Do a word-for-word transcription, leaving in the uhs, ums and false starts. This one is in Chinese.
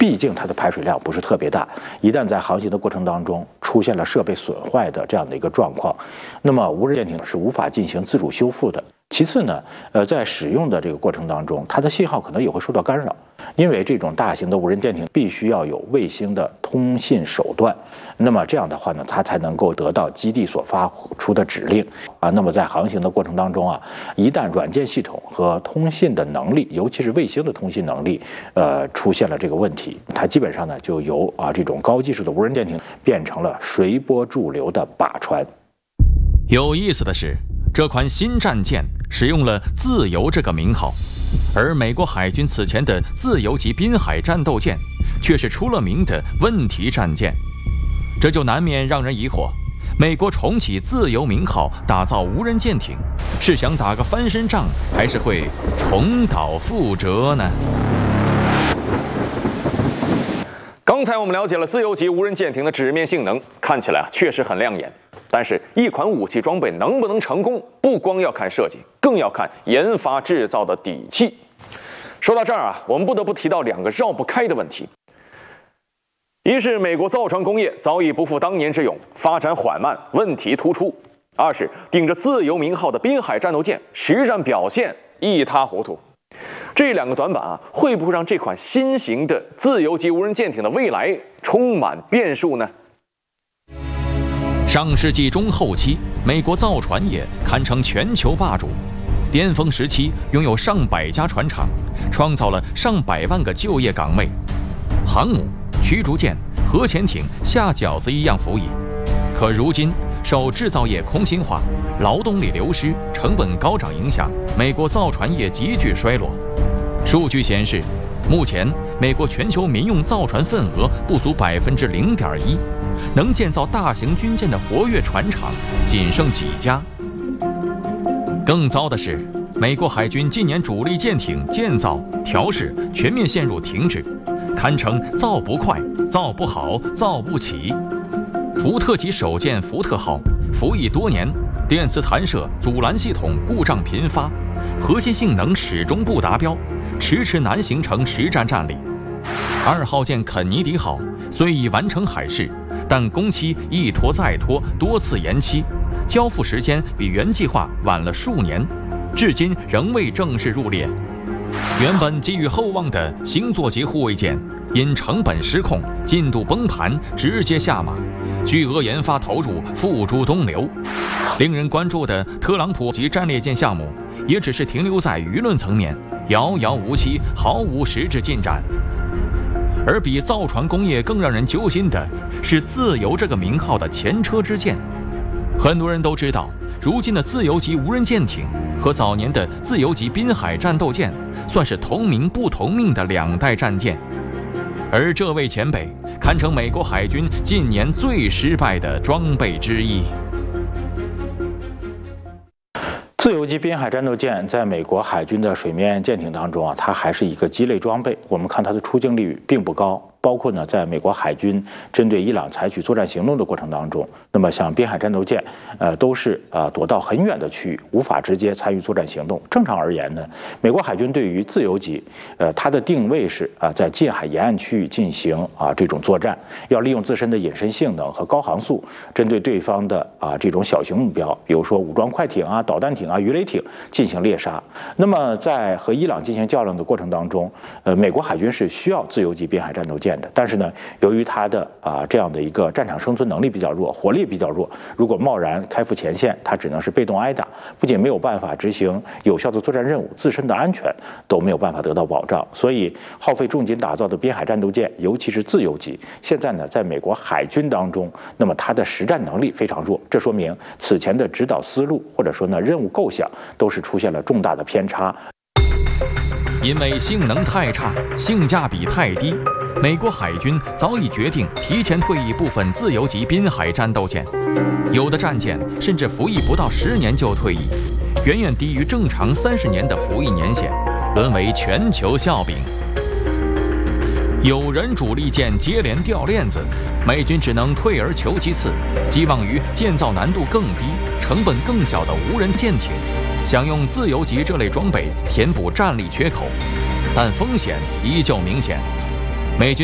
毕竟它的排水量不是特别大，一旦在航行的过程当中出现了设备损坏的这样的一个状况，那么无人舰艇是无法进行自主修复的。其次呢，呃，在使用的这个过程当中，它的信号可能也会受到干扰，因为这种大型的无人舰艇必须要有卫星的通信手段，那么这样的话呢，它才能够得到基地所发出的指令啊。那么在航行的过程当中啊，一旦软件系统和通信的能力，尤其是卫星的通信能力，呃，出现了这个问题，它基本上呢就由啊这种高技术的无人舰艇变成了随波逐流的靶船。 有意思的是，这款新战舰使用了“自由”这个名号，而美国海军此前的自由级滨海战斗舰却是出了名的问题战舰，这就难免让人疑惑：美国重启“自由”名号打造无人舰艇，是想打个翻身仗，还是会重蹈覆辙呢？ 刚才我们了解了自由级无人舰艇的纸面性能，看起来啊确实很亮眼。但是，一款武器装备能不能成功，不光要看设计，更要看研发制造的底气。说到这儿啊，我们不得不提到两个绕不开的问题：一是美国造船工业早已不复当年之勇，发展缓慢，问题突出；二是顶着自由名号的滨海战斗舰实战表现一塌糊涂。这两个短板啊，会不会让这款新型的自由级无人舰艇的未来充满变数呢？ 上世纪中后期，美国造船业堪称全球霸主，巅峰时期拥有上百家船厂，创造了上百万个就业岗位，航母、驱逐舰、核潜艇下饺子一样服役。可如今，受制造业空心化、劳动力流失、成本高涨影响，美国造船业急剧衰落。数据显示，目前美国全球民用造船份额不足百分之零点一。能建造大型军舰的活跃船厂仅剩几家。更糟的是，美国海军今年主力舰艇建造、调试全面陷入停滞，堪称造不快、造不好、造不起。福特级首舰福特号服役多年，电磁弹射阻拦系统故障频发，核心性能始终不达标，迟迟难形成实战战力。二号舰肯尼迪号虽已完成海试，但工期一拖再拖，多次延期，交付时间比原计划晚了数年，至今仍未正式入列。原本寄予厚望的星座级护卫舰，因成本失控、进度崩盘，直接下马，巨额研发投入付诸东流。令人关注的特朗普级战列舰项目，也只是停留在舆论层面，遥遥无期，毫无实质进展。而比造船工业更让人揪心的是自由这个名号的前车之鉴。很多人都知道，如今的自由级无人舰艇和早年的自由级滨海战斗舰算是同名不同命的两代战舰，而这位前辈堪称美国海军近年最失败的装备之一。 自由级滨海战斗舰在美国海军的水面舰艇当中啊，它还是一个鸡肋装备。我们看它的出镜率并不高，包括呢，在美国海军针对伊朗采取作战行动的过程当中，那么像滨海战斗舰，呃，都是呃躲到很远的区域，无法直接参与作战行动。正常而言呢，美国海军对于自由级，呃，它的定位是啊、呃，在近海沿岸区域进行啊、呃、这种作战，要利用自身的隐身性能和高航速，针对对方的啊、呃、这种小型目标，比如说武装快艇啊、导弹艇啊、鱼雷艇进行猎杀。那么在和伊朗进行较量的过程当中，呃，美国海军是需要自由级滨海战斗舰的，但是呢，由于它的啊、呃、这样的一个战场生存能力比较弱，火力比较弱，如果贸然开赴前线，它只能是被动挨打，不仅没有办法执行有效的作战任务，自身的安全都没有办法得到保障。所以，耗费重金打造的滨海战斗舰，尤其是自由级，现在呢，在美国海军当中，那么它的实战能力非常弱，这说明此前的指导思路或者说呢任务构想都是出现了重大的偏差。 因为性能太差，性价比太低，美国海军早已决定提前退役部分自由级滨海战斗舰，有的战舰甚至服役不到十年就退役，远远低于正常三十年的服役年限，沦为全球笑柄。有人主力舰接连掉链子，美军只能退而求其次，寄望于建造难度更低、成本更小的无人舰艇，想用自由级这类装备填补战力缺口，但风险依旧明显。